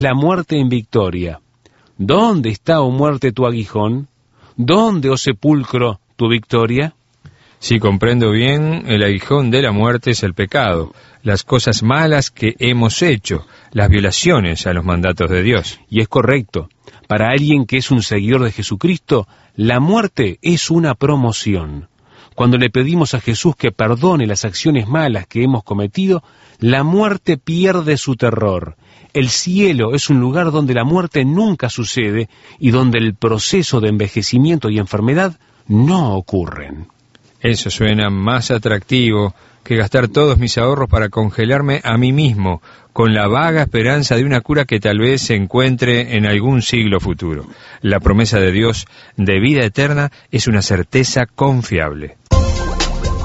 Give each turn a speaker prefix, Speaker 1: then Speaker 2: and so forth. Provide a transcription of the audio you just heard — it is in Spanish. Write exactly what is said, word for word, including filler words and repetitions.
Speaker 1: la muerte en victoria. ¿Dónde está, oh muerte, tu aguijón? ¿Dónde, oh sepulcro, tu victoria?
Speaker 2: Si comprendo bien, el aguijón de la muerte es el pecado, las cosas malas que hemos hecho, las violaciones a los mandatos de Dios.
Speaker 1: Y es correcto. Para alguien que es un seguidor de Jesucristo, la muerte es una promoción. Cuando le pedimos a Jesús que perdone las acciones malas que hemos cometido, la muerte pierde su terror. El cielo es un lugar donde la muerte nunca sucede y donde el proceso de envejecimiento y enfermedad no ocurren.
Speaker 2: Eso suena más atractivo que gastar todos mis ahorros para congelarme a mí mismo, con la vaga esperanza de una cura que tal vez se encuentre en algún siglo futuro. La promesa de Dios de vida eterna es una certeza confiable.